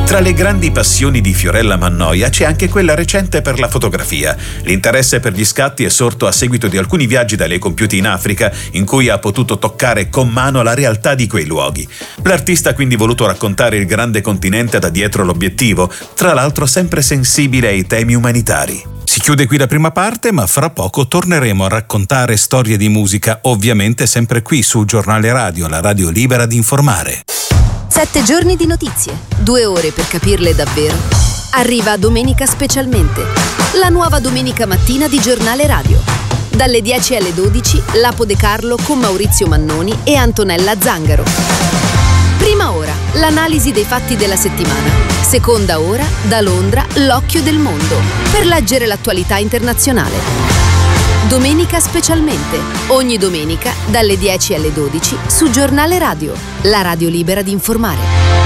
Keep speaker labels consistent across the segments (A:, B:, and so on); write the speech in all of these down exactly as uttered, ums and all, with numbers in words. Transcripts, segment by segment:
A: Tra le grandi passioni di Fiorella Mannoia c'è anche quella recente per la fotografia. L'interesse per gli scatti è sorto a seguito di alcuni viaggi da lei compiuti in Africa, in cui ha potuto toccare con mano la realtà di quei luoghi. L'artista ha quindi voluto raccontare il grande continente da dietro l'obiettivo, tra l'altro sempre sensibile ai temi umanitari. Si chiude qui la prima parte, ma fra poco torneremo a raccontare storie di musica, ovviamente sempre qui su Giornale Radio, la radio libera di informare.
B: Sette giorni di notizie, due ore per capirle davvero. Arriva Domenica Specialmente, la nuova domenica mattina di Giornale Radio. Dalle dieci alle dodici, Lapo De Carlo con Maurizio Mannoni e Antonella Zangaro. Prima ora, l'analisi dei fatti della settimana. Seconda ora, da Londra, l'occhio del mondo, per leggere l'attualità internazionale. Domenica Specialmente, ogni domenica dalle dieci alle dodici su Giornale Radio, la radio libera di informare.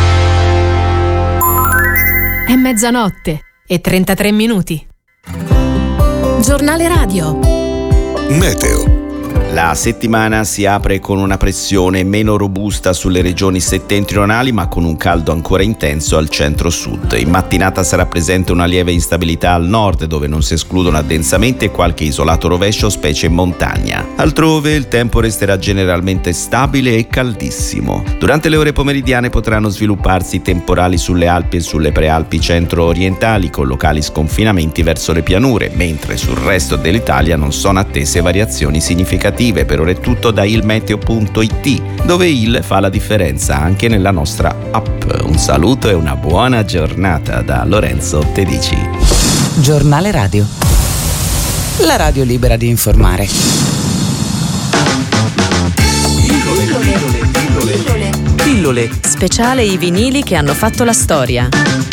C: È mezzanotte e trentatré minuti. Giornale Radio.
D: Meteo.
E: La settimana si apre con una pressione meno robusta sulle regioni settentrionali, ma con un caldo ancora intenso al centro-sud. In mattinata sarà presente una lieve instabilità al nord, dove non si escludono addensamenti e qualche isolato rovescio, specie in montagna. Altrove il tempo resterà generalmente stabile e caldissimo. Durante le ore pomeridiane potranno svilupparsi temporali sulle Alpi e sulle prealpi centro-orientali, con locali sconfinamenti verso le pianure, mentre sul resto dell'Italia non sono attese variazioni significative. Per ora è tutto da ilmeteo punto it, dove il fa la differenza anche nella nostra app. Un saluto e una buona giornata da Lorenzo Tedici.
F: Giornale Radio, la radio libera di informare.
G: Pillole, pillole, pillole, pillole. Pillole. Speciale i vinili che hanno fatto la storia.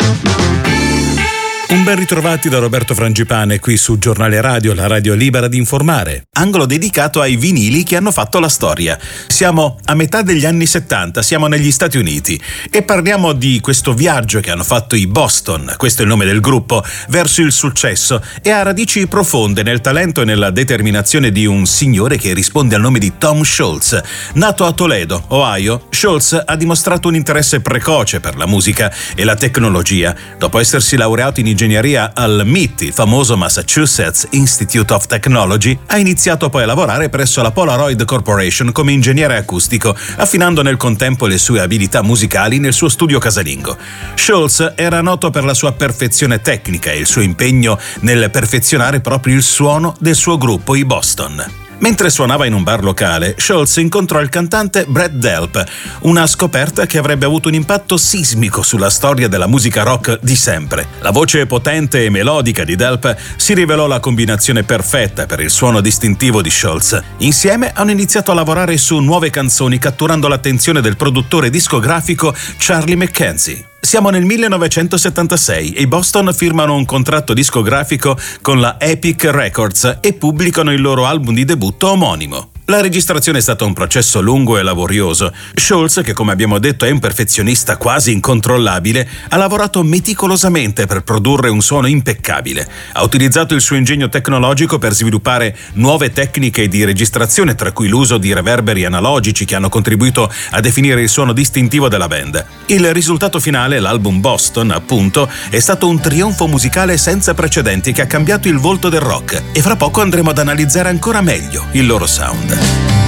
A: Un ben ritrovati da Roberto Frangipane qui su Giornale Radio, la radio libera di informare. Angolo dedicato ai vinili che hanno fatto la storia. Siamo a metà degli anni settanta, siamo negli Stati Uniti e parliamo di questo viaggio che hanno fatto i Boston, questo è il nome del gruppo, verso il successo e ha radici profonde nel talento e nella determinazione di un signore che risponde al nome di Tom Scholz. Nato a Toledo, Ohio, Scholz ha dimostrato un interesse precoce per la musica e la tecnologia. Dopo essersi laureato in ingegneria al M I T, il famoso Massachusetts Institute of Technology, ha iniziato poi a lavorare presso la Polaroid Corporation come ingegnere acustico, affinando nel contempo le sue abilità musicali nel suo studio casalingo. Scholz era noto per la sua perfezione tecnica e il suo impegno nel perfezionare proprio il suono del suo gruppo, i Boston. Mentre suonava in un bar locale, Scholz incontrò il cantante Brett Delp, una scoperta che avrebbe avuto un impatto sismico sulla storia della musica rock di sempre. La voce potente e melodica di Delp si rivelò la combinazione perfetta per il suono distintivo di Scholz. Insieme hanno iniziato a lavorare su nuove canzoni, catturando l'attenzione del produttore discografico Charlie McKenzie. Siamo nel millenovecentosettantasei e i Boston firmano un contratto discografico con la Epic Records e pubblicano il loro album di debutto omonimo. La registrazione è stato un processo lungo e laborioso. Scholz, che come abbiamo detto è un perfezionista quasi incontrollabile, ha lavorato meticolosamente per produrre un suono impeccabile. Ha utilizzato il suo ingegno tecnologico per sviluppare nuove tecniche di registrazione, tra cui l'uso di reverberi analogici che hanno contribuito a definire il suono distintivo della band. Il risultato finale, l'album Boston, appunto, è stato un trionfo musicale senza precedenti che ha cambiato il volto del rock e fra poco andremo ad analizzare ancora meglio il loro sound.